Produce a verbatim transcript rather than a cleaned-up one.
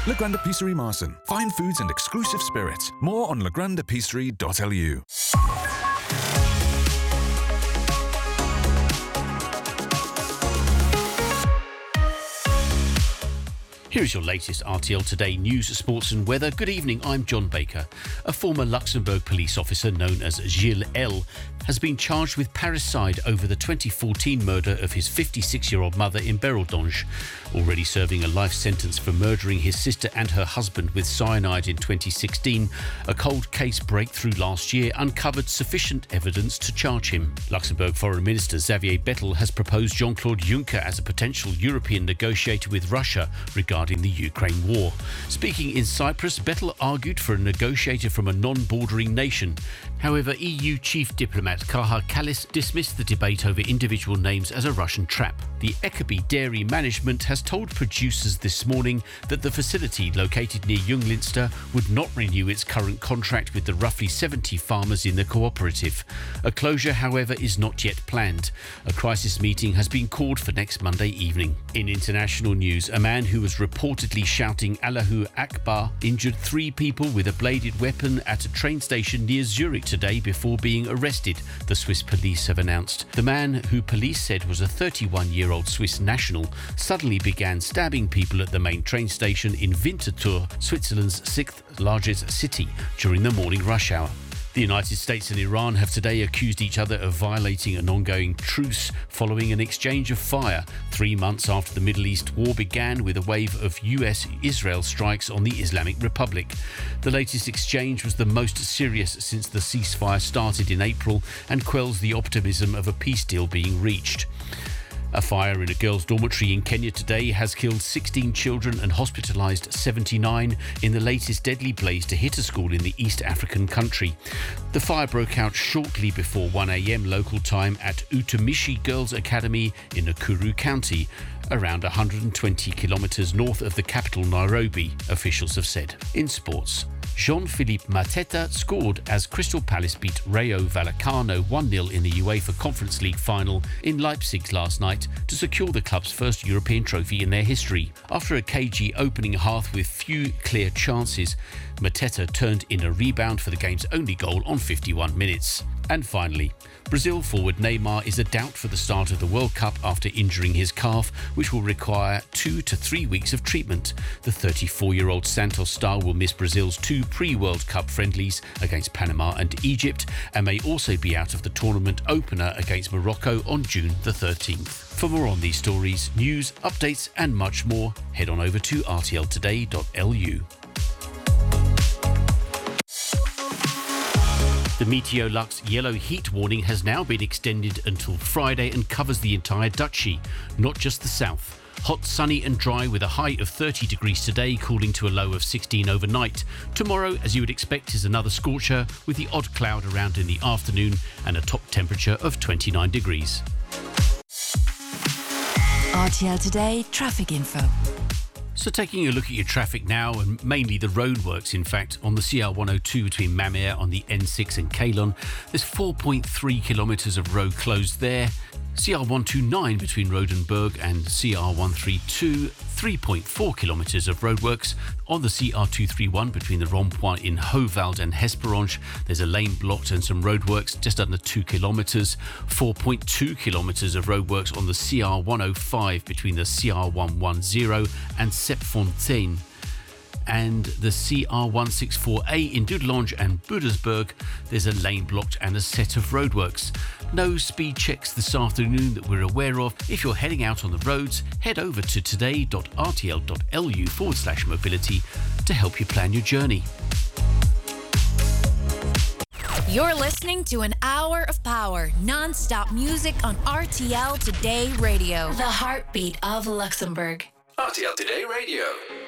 Le Grande Épicerie Marsen. Fine foods and exclusive spirits. More on le grande épicerie dot l u. Here is your latest R T L Today news, sports and weather. Good evening, I'm John Baker. A former Luxembourg police officer known as Gilles L. has been charged with parricide over the twenty fourteen murder of his fifty-six-year-old mother in Béreldonge. Already serving a life sentence for murdering his sister and her husband with cyanide in twenty sixteen, a cold case breakthrough last year uncovered sufficient evidence to charge him. Luxembourg Foreign Minister Xavier Bettel has proposed Jean-Claude Juncker as a potential European negotiator with Russia regarding the Ukraine war. Speaking in Cyprus, Bettel argued for a negotiator from a non-bordering nation. However, E U chief diplomat Kaja Kallas dismissed the debate over individual names as a Russian trap. The Ekeby Dairy Management has told producers this morning that the facility located near Junglinster would not renew its current contract with the roughly seventy farmers in the cooperative. A closure, however, is not yet planned. A crisis meeting has been called for next Monday evening. In international news, a man who was reportedly shouting Allahu Akbar injured three people with a bladed weapon at a train station near Zurich today before being arrested, the Swiss police have announced. The man, who police said was a thirty-one-year-old Swiss national, suddenly began stabbing people at the main train station in Winterthur, Switzerland's sixth largest city, during the morning rush hour. The United States and Iran have today accused each other of violating an ongoing truce following an exchange of fire three months after the Middle East war began with a wave of U S-Israel strikes on the Islamic Republic. The latest exchange was the most serious since the ceasefire started in April and quells the optimism of a peace deal being reached. A fire in a girls' dormitory in Kenya today has killed sixteen children and hospitalised seventy-nine in the latest deadly blaze to hit a school in the East African country. The fire broke out shortly before one a.m. local time at Utumishi Girls Academy in Nakuru County, around one hundred twenty kilometres north of the capital Nairobi, officials have said. In sports, Jean-Philippe Mateta scored as Crystal Palace beat Rayo Vallecano one nil in the UEFA Conference League final in Leipzig last night to secure the club's first European trophy in their history. After a cagey opening half with few clear chances, Mateta turned in a rebound for the game's only goal on fifty-one minutes. And finally, Brazil forward Neymar is a doubt for the start of the World Cup after injuring his calf, which will require two to three weeks of treatment. The thirty-four-year-old Santos star will miss Brazil's two pre-World Cup friendlies against Panama and Egypt, and may also be out of the tournament opener against Morocco on June the thirteenth. For more on these stories, news, updates and much more, head on over to r t l today dot l u. The Meteolux yellow heat warning has now been extended until Friday and covers the entire Duchy, not just the south. Hot, sunny and dry with a high of thirty degrees today, cooling to a low of sixteen overnight. Tomorrow, as you would expect, is another scorcher with the odd cloud around in the afternoon and a top temperature of twenty-nine degrees. R T L Today traffic info. So taking a look at your traffic now, and mainly the roadworks in fact, on the C R one oh two between Mamere on the N six and Ceylon, there's four point three kilometres of road closed there. C R one twenty-nine between Rodenburg and C R one thirty-two, three point four kilometres of roadworks. On the C R two thirty-one between the Rond-Point in Hovald and Hesperange, there's a lane blocked and some roadworks just under two kilometres. four point two kilometres of roadworks on the C R one oh five between the C R one ten and Septfontein. And the C R one sixty-four A in Dudelange and Budersburg, there's a lane blocked and a set of roadworks. No speed checks this afternoon that we're aware of. If you're heading out on the roads, head over to today dot r t l dot l u forward slash mobility to help you plan your journey. You're listening to an hour of power, non-stop music on R T L Today Radio. The heartbeat of Luxembourg. R T L Today Radio.